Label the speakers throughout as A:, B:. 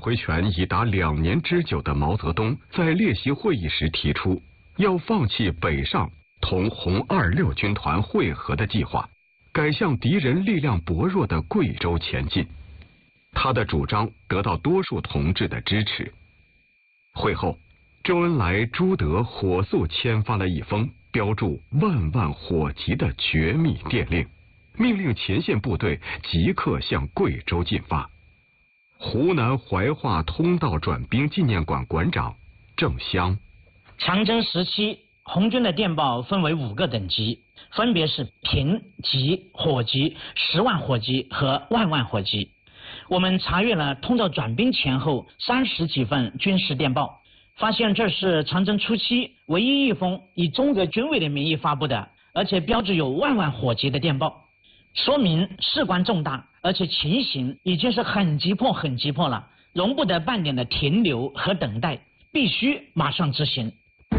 A: 挥权已达2年之久的毛泽东，在列席会议时提出，要放弃北上同红26军团会合的计划，改向敌人力量薄弱的贵州前进。他的主张得到多数同志的支持。会后，周恩来、朱德火速签发了一封标注“万万火急”的绝密电令，命令前线部队即刻向贵州进发。湖南怀化通道转兵纪念馆馆长郑湘：
B: 长征时期，红军的电报分为5个等级，分别是平、急、火急、10万火急和万万火急。我们查阅了通道转兵前后30几份军事电报，发现这是长征初期唯一一封以中革军委的名义发布的，而且标志有万万火急的电报，说明事关重大，而且情形已经是很急迫了，容不得半点的停留和等待，必须马上执行。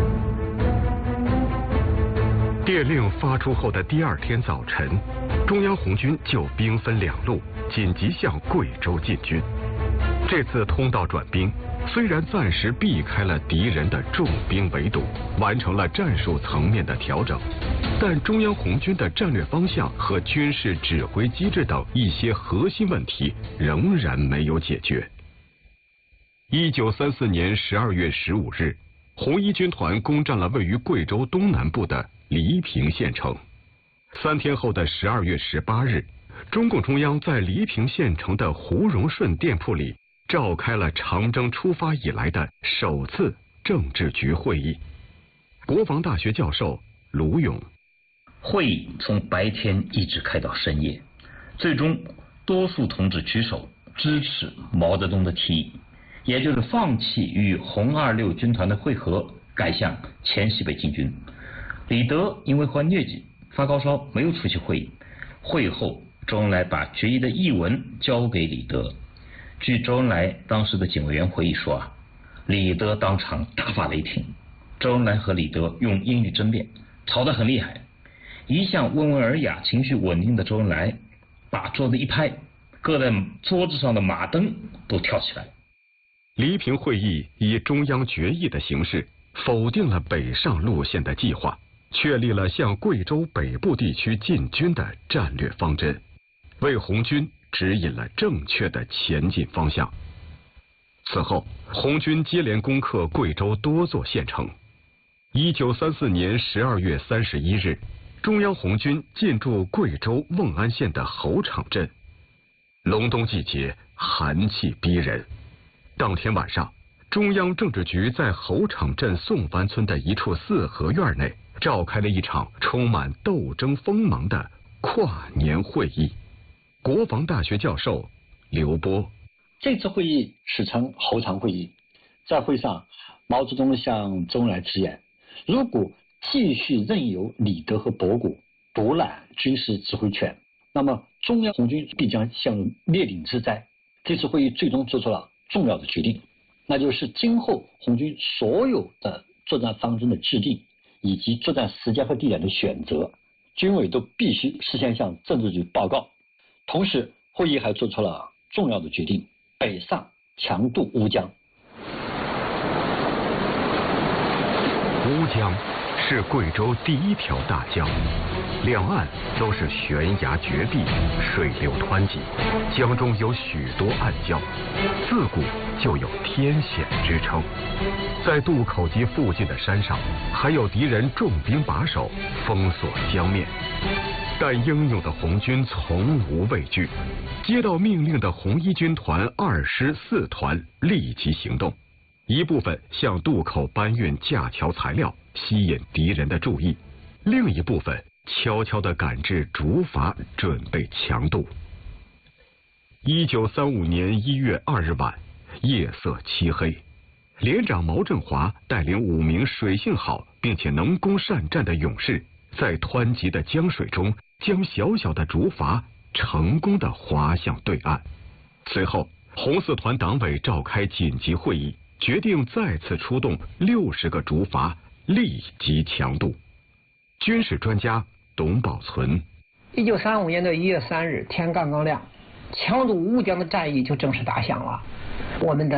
A: 电令发出后的第2天早晨，中央红军就兵分2路，紧急向贵州进军。这次通道转兵虽然暂时避开了敌人的重兵围堵，完成了战术层面的调整，但中央红军的战略方向和军事指挥机制等一些核心问题仍然没有解决。1934年12月15日，红一军团攻占了位于贵州东南部的黎平县城。3天后的12月18日，中共中央在黎平县城的胡荣顺店铺里召开了长征出发以来的首次政治局会议。国防大学教授卢勇：
C: 会议从白天一直开到深夜，最终多数同志举手支持毛泽东的提议，也就是放弃与红26军团的会合，改向前西北进军。李德因为患疟疾发高烧，没有出席会议。会后，周恩来把决议的译文交给李德。据周恩来当时的警卫员回忆说李德当场大发雷霆，周恩来和李德用英语争辩，吵得很厉害。一向温文尔雅、情绪稳定的周恩来把桌子一拍，搁在桌子上的马灯都跳起来。
A: 黎平会议以中央决议的形式否定了北上路线的计划，确立了向贵州北部地区进军的战略方针，为红军指引了正确的前进方向。此后，红军接连攻克贵州多座县城。1934年12月31日，中央红军进驻贵州瓮安县的侯场镇。隆冬季节，寒气逼人。当天晚上，中央政治局在侯场镇宋湾村的一处4合院内召开了一场充满斗争锋芒的跨年会议。国防大学教授刘波：
D: 这次会议史称侯场会议。在会上，毛泽东向周恩来直言，如果继续任由李德和博古独揽军事指挥权，那么中央红军必将陷入灭顶之灾。这次会议最终做出了重要的决定，那就是今后红军所有的作战方针的制定以及作战时间和地点的选择，军委都必须事先向政治局报告。同时，会议还做出了重要的决定：北上强渡乌江。
A: 乌江是贵州第1条大江，两岸都是悬崖绝壁，水流湍急，江中有许多暗礁，自古就有天险之称。在渡口及附近的山上，还有敌人重兵把守，封锁江面。但英勇的红军从无畏惧，接到命令的红一军团2师4团立即行动，一部分向渡口搬运架桥材料，吸引敌人的注意；另一部分悄悄地赶至竹筏，准备强渡。1935年1月2日晚，夜色漆黑，连长毛振华带领5名水性好并且能攻善战的勇士，在湍急的江水中将小小的竹筏成功地划向对岸。随后，红4团党委召开紧急会议，决定再次出动60个竹筏，立即强渡。军事专家董宝存
E: ：1935年的1月3日，天刚刚亮，强渡乌江的战役就正式打响了。我们的